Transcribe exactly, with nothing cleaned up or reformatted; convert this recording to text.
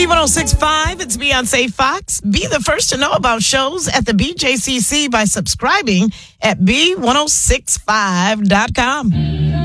B one oh six point five, it's Beyonce Fox. Be the first to know about shows at the B J C C by subscribing at B ten sixty-five dot com.